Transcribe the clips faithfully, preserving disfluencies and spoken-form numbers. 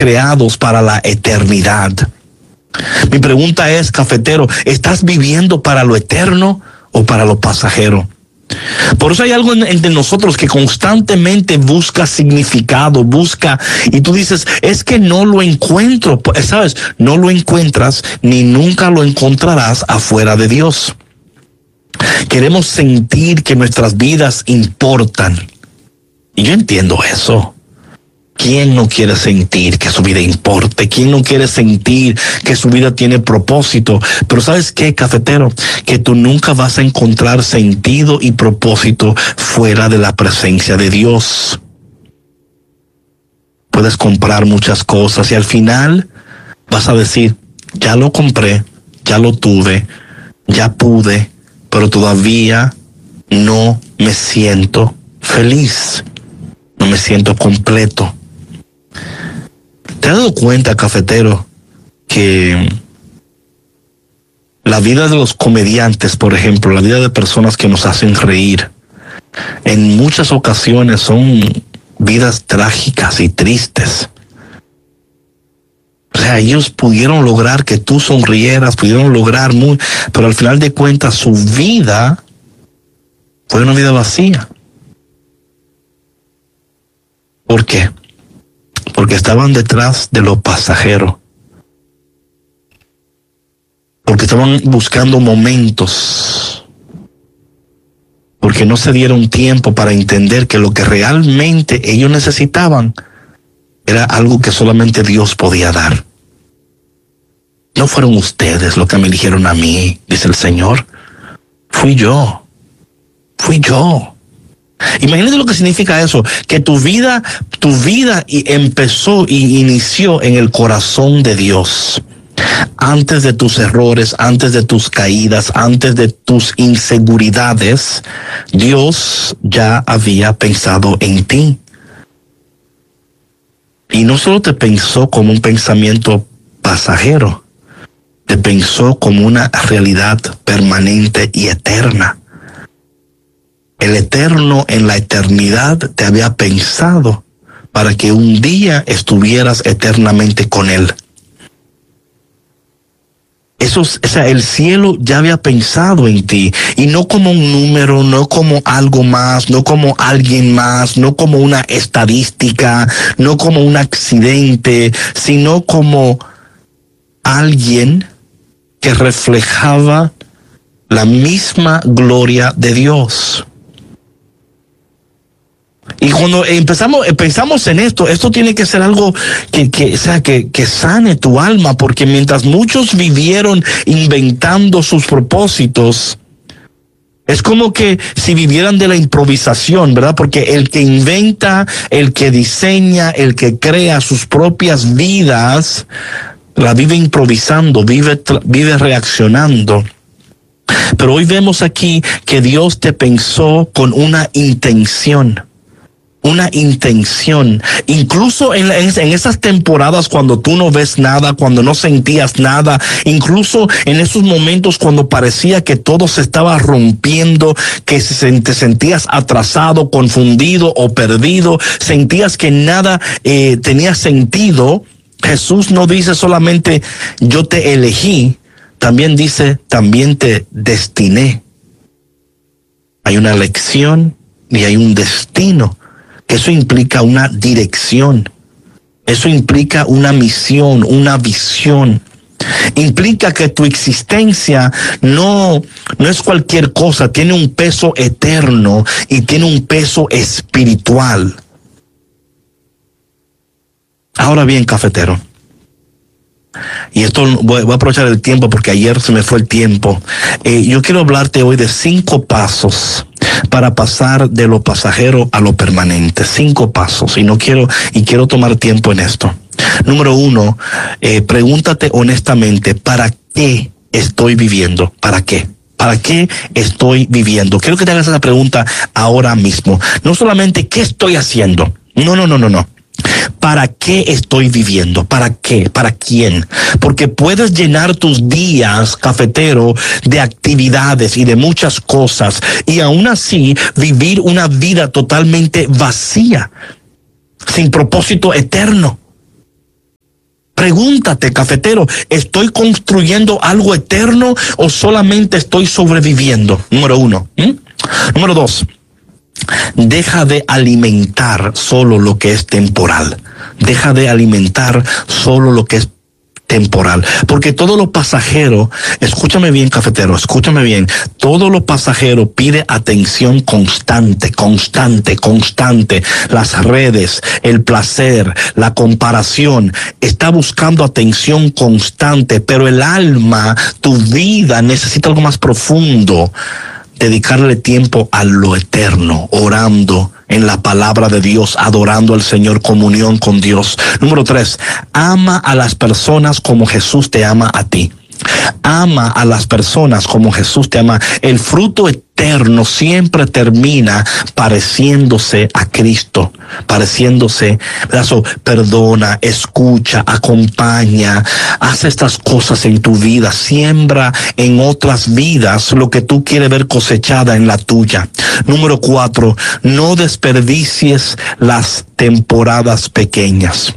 creados para la eternidad. Mi pregunta es, cafetero, ¿estás viviendo para lo eterno o para lo pasajero? Por eso hay algo entre nosotros que constantemente busca significado, busca, y tú dices, es que no lo encuentro, ¿sabes? No lo encuentras ni nunca lo encontrarás afuera de Dios. Queremos sentir que nuestras vidas importan. Y yo entiendo eso. ¿Quién no quiere sentir que su vida importe? ¿Quién no quiere sentir que su vida tiene propósito? Pero ¿sabes qué, cafetero? Que tú nunca vas a encontrar sentido y propósito fuera de la presencia de Dios. Puedes comprar muchas cosas y al final vas a decir, ya lo compré, ya lo tuve, ya pude, pero todavía no me siento feliz, no me siento completo. ¿Te has dado cuenta, cafetero, que la vida de los comediantes, por ejemplo, la vida de personas que nos hacen reír, en muchas ocasiones son vidas trágicas y tristes? O sea, ellos pudieron lograr que tú sonrieras, pudieron lograr muy, pero al final de cuentas su vida fue una vida vacía. ¿Por qué? Porque estaban detrás de lo pasajero. Porque estaban buscando momentos. Porque no se dieron tiempo para entender que lo que realmente ellos necesitaban era algo que solamente Dios podía dar. No fueron ustedes los que me eligieron a mí, dice el Señor. Fui yo. Fui yo. Imagínate lo que significa eso, que tu vida, tu vida empezó y inició en el corazón de Dios. Antes de tus errores, antes de tus caídas, antes de tus inseguridades, Dios ya había pensado en ti. Y no solo te pensó como un pensamiento pasajero, te pensó como una realidad permanente y eterna. El Eterno en la eternidad te había pensado para que un día estuvieras eternamente con Él. Eso, o sea, el cielo ya había pensado en ti, y no como un número, no como algo más, no como alguien más, no como una estadística, no como un accidente, sino como alguien que reflejaba la misma gloria de Dios. Y cuando empezamos, pensamos en esto, esto tiene que ser algo que, que, o sea, que, que sane tu alma, porque mientras muchos vivieron inventando sus propósitos, es como que si vivieran de la improvisación, ¿verdad? Porque el que inventa, el que diseña, el que crea sus propias vidas, la vive improvisando, vive, vive reaccionando. Pero hoy vemos aquí que Dios te pensó con una intención. Una intención, incluso en, en, en esas temporadas cuando tú no ves nada, cuando no sentías nada, incluso en esos momentos cuando parecía que todo se estaba rompiendo, que se, te sentías atrasado, confundido o perdido, sentías que nada eh, tenía sentido. Jesús no dice solamente yo te elegí, también dice también te destiné. Hay una elección y hay un destino. Eso implica una dirección. Eso implica una misión, una visión. Implica que tu existencia no, no es cualquier cosa, tiene un peso eterno y tiene un peso espiritual. Ahora bien, cafetero, y esto voy, voy a aprovechar el tiempo porque ayer se me fue el tiempo. Eh, yo quiero hablarte hoy de cinco pasos para pasar de lo pasajero a lo permanente. Cinco pasos, y no quiero, y quiero tomar tiempo en esto. Número uno, eh, pregúntate honestamente, ¿para qué estoy viviendo? ¿Para qué? ¿Para qué estoy viviendo? Quiero que te hagas esa pregunta ahora mismo. No solamente ¿qué estoy haciendo? No, no, no, no, no. ¿Para qué estoy viviendo? ¿Para qué? ¿Para quién? Porque puedes llenar tus días, cafetero, de actividades y de muchas cosas, y aún así vivir una vida totalmente vacía, sin propósito eterno. Pregúntate, cafetero, ¿estoy construyendo algo eterno o solamente estoy sobreviviendo? Número uno. ¿Mm? Número dos. Deja de alimentar solo lo que es temporal. Deja de alimentar solo lo que es temporal, porque todo lo pasajero, escúchame bien, cafetero, escúchame bien, todo lo pasajero pide atención constante, constante, constante. Las redes, el placer, la comparación, está buscando atención constante, pero el alma, tu vida necesita algo más profundo. Dedicarle tiempo a lo eterno, orando en la palabra de Dios, adorando al Señor, comunión con Dios. Número tres, ama a las personas como Jesús te ama a ti. Ama a las personas como Jesús te ama. El fruto eterno siempre termina pareciéndose a Cristo, pareciéndose, so, perdona, escucha, acompaña, haz estas cosas en tu vida, siembra en otras vidas lo que tú quieres ver cosechada en la tuya. Número cuatro, no desperdicies las temporadas pequeñas.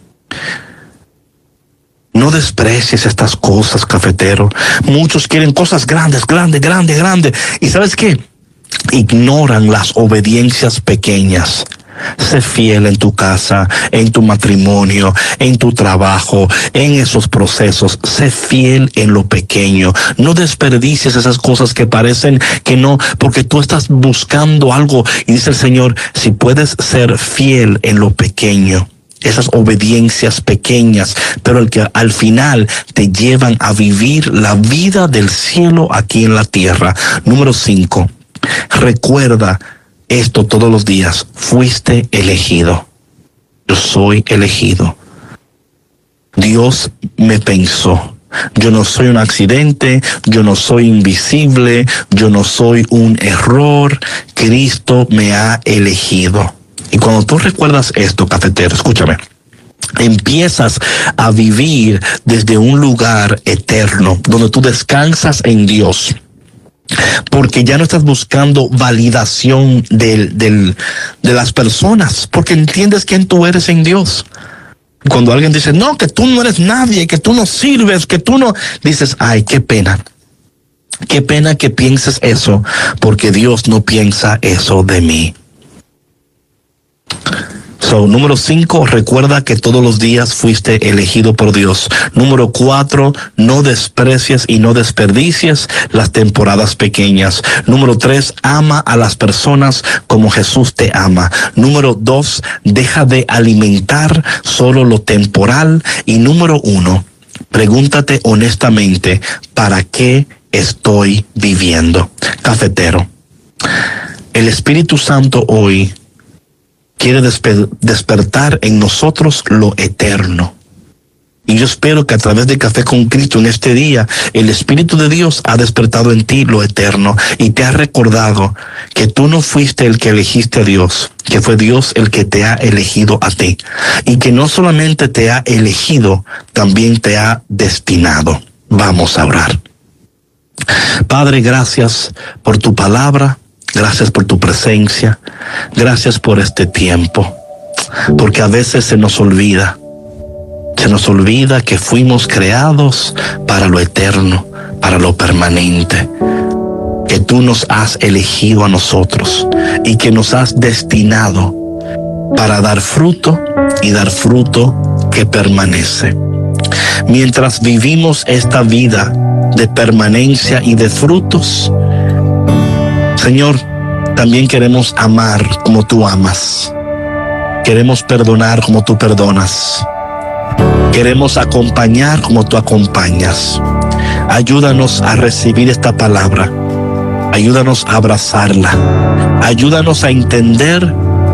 No desprecies estas cosas, cafetero. Muchos quieren cosas grandes, grandes, grandes, grandes. ¿Y sabes qué? Ignoran las obediencias pequeñas. Sé fiel en tu casa, en tu matrimonio, en tu trabajo, en esos procesos. Sé fiel en lo pequeño. No desperdicies esas cosas que parecen que no, porque tú estás buscando algo. Y dice el Señor, si puedes ser fiel en lo pequeño, esas obediencias pequeñas, pero el que al final te llevan a vivir la vida del cielo aquí en la tierra. Número cinco, recuerda esto todos los días. Fuiste elegido. Yo soy elegido. Dios me pensó. Yo no soy un accidente, yo no soy invisible, yo no soy un error. Cristo me ha elegido. Y cuando tú recuerdas esto, cafetero, escúchame, empiezas a vivir desde un lugar eterno, donde tú descansas en Dios. Porque ya no estás buscando validación del, del, de las personas, porque entiendes quién tú eres en Dios. Cuando alguien dice, no, que tú no eres nadie, que tú no sirves, que tú no, dices, ay, qué pena. Qué pena que pienses eso, porque Dios no piensa eso de mí. So, número cinco, recuerda que todos los días fuiste elegido por Dios. Número cuatro, no desprecies y no desperdicies las temporadas pequeñas. Número tres, ama a las personas como Jesús te ama. Número dos, deja de alimentar solo lo temporal. Y número uno, pregúntate honestamente, ¿para qué estoy viviendo? Cafetero, el Espíritu Santo hoy quiere desper- despertar en nosotros lo eterno. Y yo espero que a través de Café con Cristo en este día, el Espíritu de Dios ha despertado en ti lo eterno y te ha recordado que tú no fuiste el que elegiste a Dios, que fue Dios el que te ha elegido a ti. Y que no solamente te ha elegido, también te ha destinado. Vamos a orar. Padre, gracias por tu palabra. Gracias por tu presencia. Gracias por este tiempo. Porque a veces se nos olvida. Se nos olvida que fuimos creados para lo eterno, para lo permanente. Que tú nos has elegido a nosotros y que nos has destinado para dar fruto y dar fruto que permanece. Mientras vivimos esta vida de permanencia y de frutos, Señor, también queremos amar como tú amas. Queremos perdonar como tú perdonas. Queremos acompañar como tú acompañas. Ayúdanos a recibir esta palabra. Ayúdanos a abrazarla. Ayúdanos a entender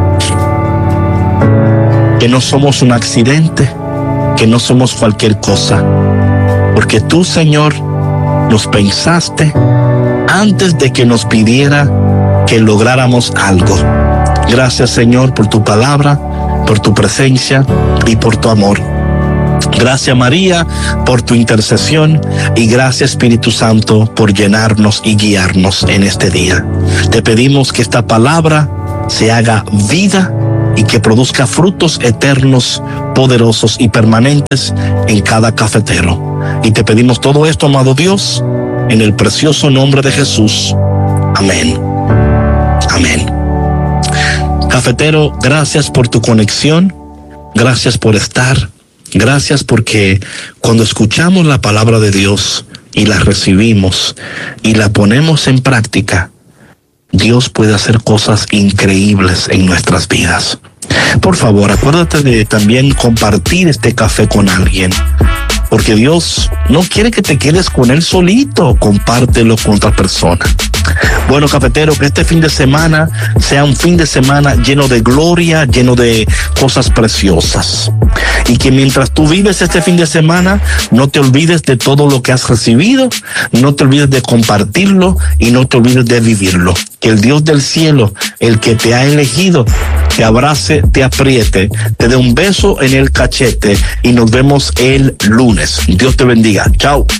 que no somos un accidente, que no somos cualquier cosa. Porque tú, Señor, nos pensaste antes de que nos pidiera que lográramos algo. Gracias, Señor, por tu palabra, por tu presencia y por tu amor. Gracias, María, por tu intercesión, y gracias, Espíritu Santo, por llenarnos y guiarnos en este día. Te pedimos que esta palabra se haga vida y que produzca frutos eternos, poderosos y permanentes en cada cafetero. Y te pedimos todo esto, amado Dios, en el precioso nombre de Jesús. Amén. Amén. Cafetero, gracias por tu conexión. Gracias por estar. Gracias porque cuando escuchamos la palabra de Dios y la recibimos y la ponemos en práctica, Dios puede hacer cosas increíbles en nuestras vidas. Por favor, acuérdate de también compartir este café con alguien, porque Dios no quiere que te quedes con él solito. Compártelo con otra persona. Bueno, cafetero, que este fin de semana sea un fin de semana lleno de gloria, lleno de cosas preciosas. Y que mientras tú vives este fin de semana, no te olvides de todo lo que has recibido, no te olvides de compartirlo y no te olvides de vivirlo. Que el Dios del cielo, el que te ha elegido, te abrace, te apriete, te dé un beso en el cachete y nos vemos el lunes. Dios te bendiga. Chao.